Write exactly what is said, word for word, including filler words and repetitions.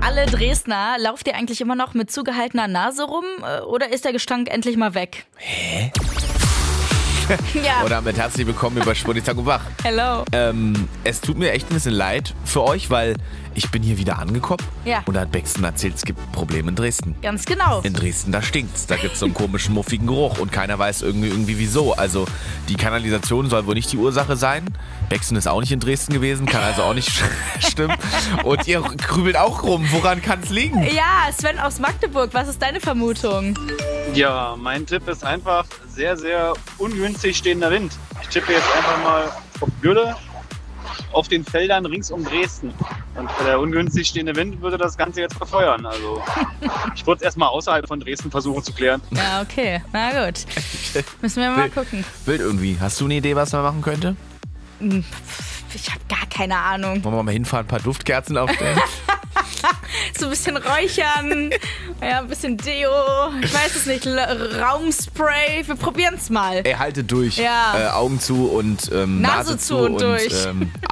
alle Dresdner, lauft ihr eigentlich immer noch mit zugehaltener Nase rum oder ist der Gestank endlich mal weg? Hä? Ja. Und damit herzlich willkommen über Schwurbeltag und Wach. Hello. Ähm, es tut mir echt ein bisschen leid für euch, weil ich bin hier wieder angekommen. Ja. Und da hat Bexen erzählt, es gibt Probleme in Dresden. Ganz genau. In Dresden, da stinkt's. Da gibt's so einen komischen, muffigen Geruch und keiner weiß irgendwie, irgendwie wieso. Also die Kanalisation soll wohl nicht die Ursache sein. Bexen ist auch nicht in Dresden gewesen, kann also auch nicht stimmen. Und ihr grübelt auch rum. Woran kann's liegen? Ja, Sven aus Magdeburg, was ist deine Vermutung? Ja, mein Tipp ist einfach sehr, sehr ungünstig stehender Wind. Ich tippe jetzt einfach mal auf Gülle auf den Feldern rings um Dresden. Und der ungünstig stehende Wind würde das Ganze jetzt befeuern. Also ich würde es erstmal außerhalb von Dresden versuchen zu klären. Ja, okay. Na gut. Müssen wir mal Wild, gucken. wild irgendwie. Hast du eine Idee, was man machen könnte? Ich habe gar keine Ahnung. Wollen wir mal hinfahren, ein paar Duftkerzen aufstellen? So ein bisschen räuchern, ja, ein bisschen Deo, ich weiß es nicht, L- Raumspray, wir probieren es mal. Ey, haltet durch. Ja. Äh, Augen zu und ähm, Nase Nase, zu und durch. Ähm,